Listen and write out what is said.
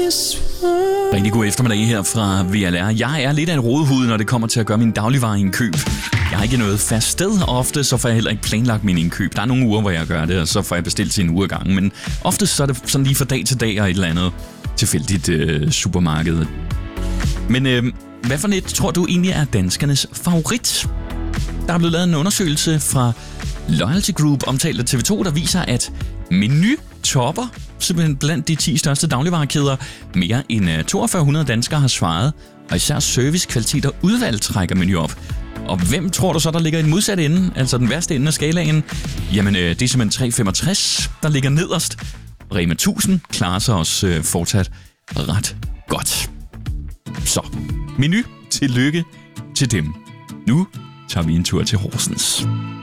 Rigtig god eftermiddag her fra VLR. Jeg er lidt af en rodehud, når det kommer til at gøre min dagligvareindkøb. Jeg har ikke noget fast sted, og ofte så får jeg heller ikke planlagt min indkøb. Der er nogle uger, hvor jeg gør det, og så får jeg bestilt til en uge ad gangen. Men ofte så er det sådan lige fra dag til dag og et eller andet tilfældigt supermarked. Men hvad for net tror du egentlig er danskernes favorit? Der er blevet lavet en undersøgelse fra Loyalty Group, omtalt af TV2, der viser, at Menu topper simpelthen blandt de 10 største dagligvarekæder. Mere end 4200 danskere har svaret, og især service, kvalitet og udvalg trækker Menu op. Og hvem tror du så, der ligger i den modsatte ende, altså den værste ende af skalaen? Jamen, det er simpelthen 365, der ligger nederst. Rema 1000 klarer sig også fortsat ret godt. Så, Menu, tillykke til dem. Nu tager vi en tur til Horsens.